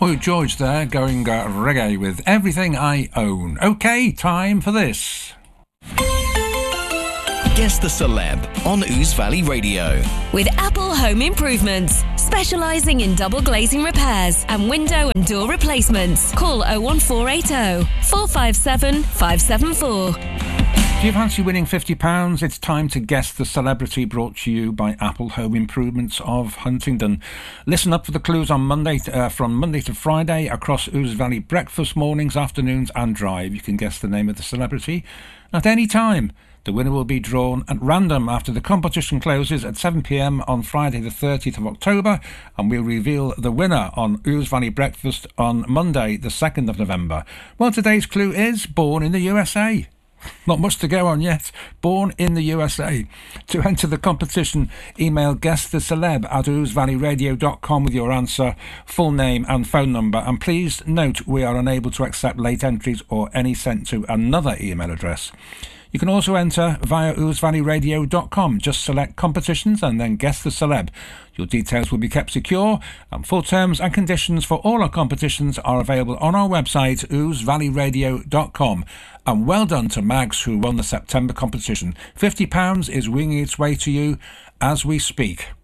Boy George there, going reggae with Everything I Own. OK, time for this. Guess the Celeb on Ouse Valley Radio. With Apple Home Improvements, specialising in double glazing repairs and window and door replacements. Call 01480 457 574. Do you fancy winning £50? It's time to guess the celebrity, brought to you by Apple Home Improvements of Huntingdon. Listen up for the clues on Monday, from Monday to Friday across Ouse Valley, breakfast, mornings, afternoons and drive. You can guess the name of the celebrity at any time. The winner will be drawn at random after the competition closes at 7 p.m. on Friday the 30th of October, and we'll reveal the winner on Ouse Valley Breakfast on Monday the 2nd of November. Well, today's clue is born in the USA. Not much to go on yet. Born in the USA. To enter the competition, email guesstheceleb@ousevalleyradio.com with your answer, full name and phone number. And please note we are unable to accept late entries or any sent to another email address. You can also enter via ousevalleyradio.com. Just select competitions and then guess the celeb. Your details will be kept secure, and full terms and conditions for all our competitions are available on our website, ousevalleyradio.com. And well done to Mags, who won the September competition. £50 is winging its way to you as we speak.